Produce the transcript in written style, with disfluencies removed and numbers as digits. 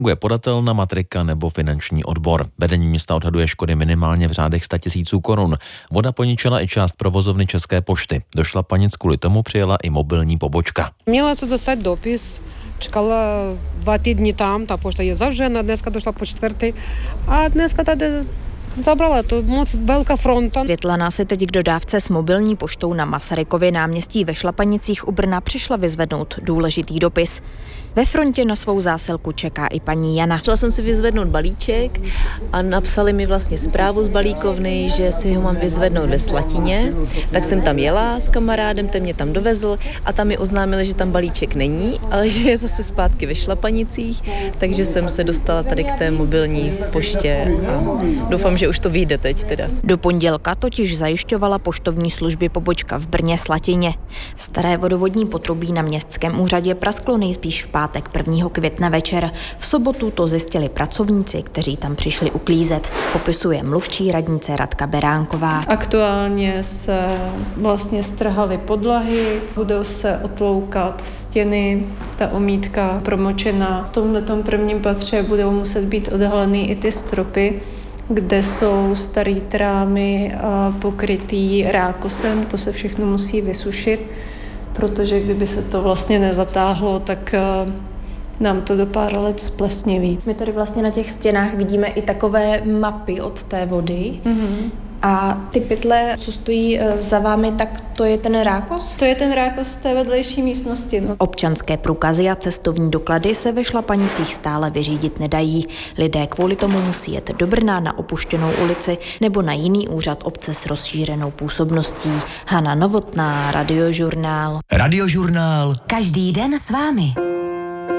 je podatelna, matrika nebo finanční odbor. Vedení města odhaduje škody minimálně v řádech 100 000 korun. Voda poničila i část provozovny České pošty. Do Šlapanic kvůli tomu přijela i mobilní pobočka. Měla se dostat dopis. Čekala 2 týdny tam, ta pošta je zavřena, dneska došla po 4. a dneska tady zabrala, to moc velká fronta. Světlana se teď k dodávce s mobilní poštou na Masarykově náměstí ve Šlapanicích u Brna přišla vyzvednout důležitý dopis. Ve frontě na svou zásilku čeká i paní Jana. Šla jsem si vyzvednout balíček a napsali mi vlastně zprávu z balíkovny, že si ho mám vyzvednout ve Slatině. Tak jsem tam jela s kamarádem, ten mě tam dovezl a tam mi oznámili, že tam balíček není, ale že je zase zpátky ve Šlapanicích, takže jsem se dostala tady k té mobilní poště a doufám, že už to vyjde teď teda. Do pondělka totiž zajišťovala poštovní služby pobočka v Brně Slatině. Staré vodovodní potrubí na městském úřadě prasklo nejspíš v pátek 1. května večer. V sobotu to zjistili pracovníci, kteří tam přišli uklízet, popisuje mluvčí radnice Radka Beránková. Aktuálně se vlastně strhaly podlahy, budou se otloukat stěny, ta omítka promočená. V tomhletom prvním patře budou muset být odhaleny i ty stropy, kde jsou starý trámy pokrytý rákosem, to se všechno musí vysušit, protože kdyby se to vlastně nezatáhlo, tak nám to do pár let splesniví. My tady vlastně na těch stěnách vidíme i takové mapy od té vody. Mm-hmm. A ty pytle, co stojí za vámi, tak to je ten rákos? To je ten rákos z té vedlejší místnosti. No. Občanské průkazy a cestovní doklady se ve Šlapanicích stále vyřídit nedají. Lidé kvůli tomu musí jet do Brna na opuštěnou ulici nebo na jiný úřad obce s rozšířenou působností. Hana Novotná, Radiožurnál. Radiožurnál. Každý den s vámi.